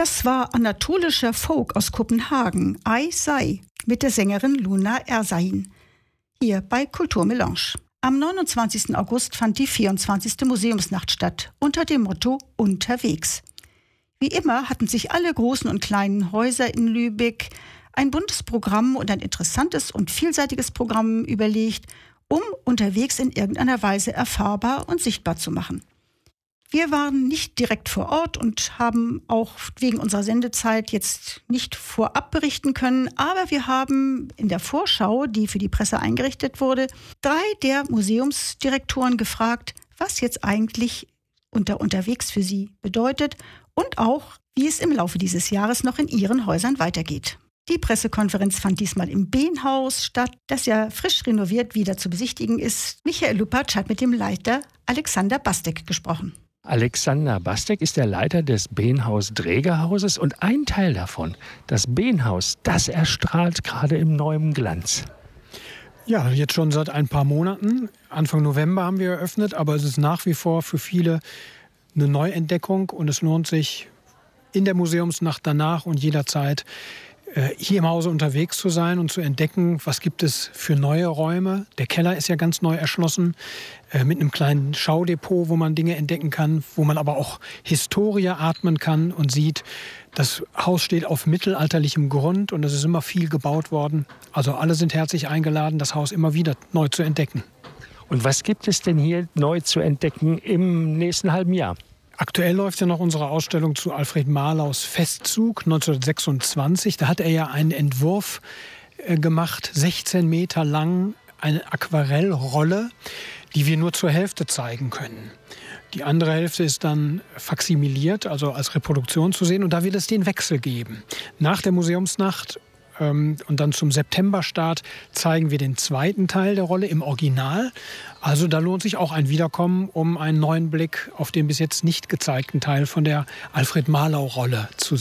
Das war anatolischer Folk aus Kopenhagen, Ai Sai, mit der Sängerin Luna Ersain. Hier bei Kulturmelange. Am 29. August fand die 24. Museumsnacht statt, unter dem Motto Unterwegs. Wie immer hatten sich alle großen und kleinen Häuser in Lübeck ein buntes Programm und ein interessantes und vielseitiges Programm überlegt, um unterwegs in irgendeiner Weise erfahrbar und sichtbar zu machen. Wir waren nicht direkt vor Ort und haben auch wegen unserer Sendezeit jetzt nicht vorab berichten können, aber wir haben in der Vorschau, die für die Presse eingerichtet wurde, 3 der Museumsdirektoren gefragt, was jetzt eigentlich unterwegs für sie bedeutet und auch, wie es im Laufe dieses Jahres noch in ihren Häusern weitergeht. Die Pressekonferenz fand diesmal im Behnhaus statt, das ja frisch renoviert wieder zu besichtigen ist. Michael Lupatsch hat mit dem Leiter Alexander Bastek gesprochen. Alexander Bastek ist der Leiter des Behnhaus-Drägerhauses und ein Teil davon, das Behnhaus, das erstrahlt gerade im neuen Glanz. Ja, jetzt schon seit ein paar Monaten. Anfang November haben wir eröffnet, aber es ist nach wie vor für viele eine Neuentdeckung und es lohnt sich in der Museumsnacht danach und jederzeit hier im Hause unterwegs zu sein und zu entdecken, was gibt es für neue Räume. Der Keller ist ja ganz neu erschlossen, mit einem kleinen Schaudepot, wo man Dinge entdecken kann, wo man aber auch Historie atmen kann und sieht, das Haus steht auf mittelalterlichem Grund und es ist immer viel gebaut worden. Also alle sind herzlich eingeladen, das Haus immer wieder neu zu entdecken. Und was gibt es denn hier neu zu entdecken im nächsten halben Jahr? Aktuell läuft ja noch unsere Ausstellung zu Alfred Marlaus Festzug 1926. Da hat er ja einen Entwurf gemacht, 16 Meter lang, eine Aquarellrolle, die wir nur zur Hälfte zeigen können. Die andere Hälfte ist dann faksimiliert, also als Reproduktion zu sehen. Und da wird es den Wechsel geben. Nach der Museumsnacht und dann zum Septemberstart zeigen wir den zweiten Teil der Rolle im Original. Also da lohnt sich auch ein Wiederkommen, um einen neuen Blick auf den bis jetzt nicht gezeigten Teil von der Alfred Marlau-Rolle zu